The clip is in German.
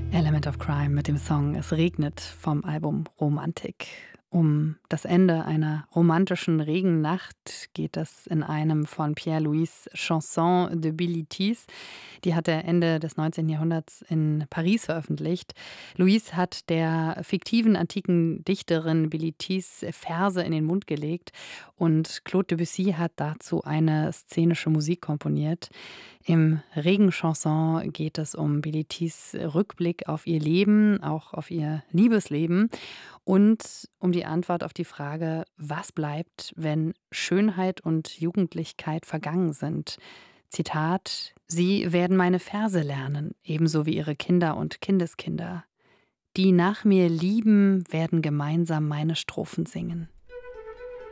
Element of Crime mit dem Song Es regnet vom Album Romantik. Um das Ende einer romantischen Regennacht geht es in einem von Pierre-Louis Chanson de Billy Thies. Die hat er Ende des 19. Jahrhunderts in Paris veröffentlicht. Louis hat der fiktiven antiken Dichterin Billy Thies Verse in den Mund gelegt und Claude Debussy hat dazu eine szenische Musik komponiert. Im Regenchanson geht es um Billy Thies Rückblick auf ihr Leben, auch auf ihr Liebesleben und um die Antwort auf die Frage, was bleibt, wenn Schönheit und Jugendlichkeit vergangen sind. Zitat: Sie werden meine Verse lernen, ebenso wie ihre Kinder und Kindeskinder. Die nach mir lieben, werden gemeinsam meine Strophen singen.